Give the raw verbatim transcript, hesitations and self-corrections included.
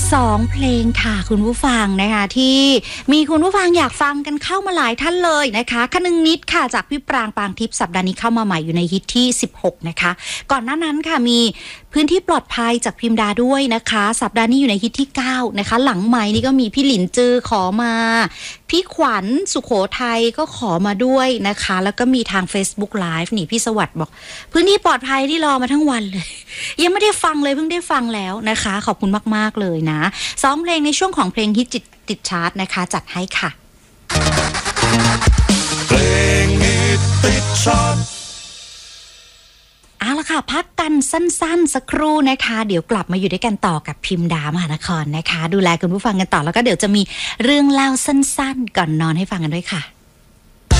สองเพลงค่ะคุณผู้ฟังนะคะที่มีคุณผู้ฟังอยากฟังกันเข้ามาหลายท่านเลยนะคะคนึงนิดค่ะจากพี่ปรางปางทิพย์สัปดาห์นี้เข้ามาใหม่อยู่ในฮิตที่สิบหกนะคะก่อนหน้านั้นค่ะมีพื้นที่ปลอดภัยจากพิมดาด้วยนะคะสัปดาห์นี้อยู่ในฮิตที่เก้านะคะหลังไมค์นี่ก็มีพี่หลินจือขอมาพี่ขวัญสุโขทัยก็ขอมาด้วยนะคะแล้วก็มีทาง Facebook Live นี่พี่สวัสดิ์บอกพื้นที่ปลอดภัยที่รอมาทั้งวันเลยยังไม่ได้ฟังเลยเพิ่งได้ฟังแล้วนะคะขอบคุณมากๆเลยนะซ้อมเพลงในช่วงของเพลงฮิตติดติดชาร์ตนะคะจัดให้ค่ะเพลงฮิตติดชาร์ตเอาละค่ะพักกันสั้นๆสักครู่นะคะเดี๋ยวกลับมาอยู่ด้วยกันต่อกับพิมดามหานครนะคะดูแลคุณผู้ฟังกันต่อแล้วก็เดี๋ยวจะมีเรื่องเล่าสั้นๆก่อนนอนให้ฟังกันด้วยค่ะ